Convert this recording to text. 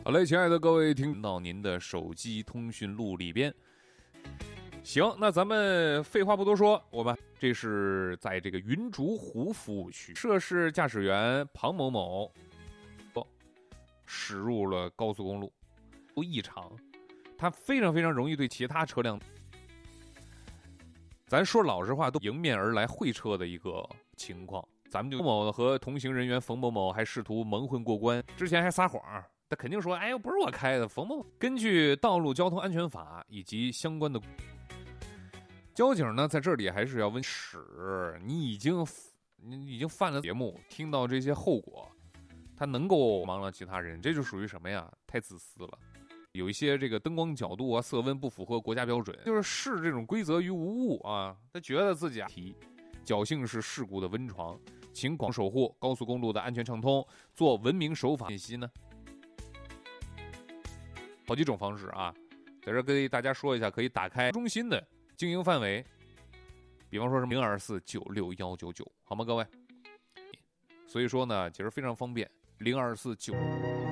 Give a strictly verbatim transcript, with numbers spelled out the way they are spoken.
好嘞，亲爱的各位，听到您的手机通讯录里边。行，那咱们废话不多说，我们这是在这个云竹湖服务区，涉事驾驶员庞某某驶入了高速公路，不异常，他非常非常容易对其他车辆，咱说老实话，都迎面而来会车的一个情况。咱们就某和同行人员冯某某还试图蒙混过关，之前还撒谎，他肯定说：“哎呦，不是我开的。”冯某根据《道路交通安全法》以及相关的交警呢，在这里还是要问：使你已经你已经犯了节目，听到这些后果，他能够忙了其他人，这就属于什么呀？太自私了。有一些这个灯光角度啊、色温不符合国家标准，就是视这种规则于无物啊。他觉得自己啊，侥幸是事故的温床，请广守护高速公路的安全畅通，做文明守法信息呢。好几种方式啊，在这跟大家说一下，可以打开中心的经营范围，比方说是零二四九六幺九九，好吗，各位？所以说呢，其实非常方便，零二四九。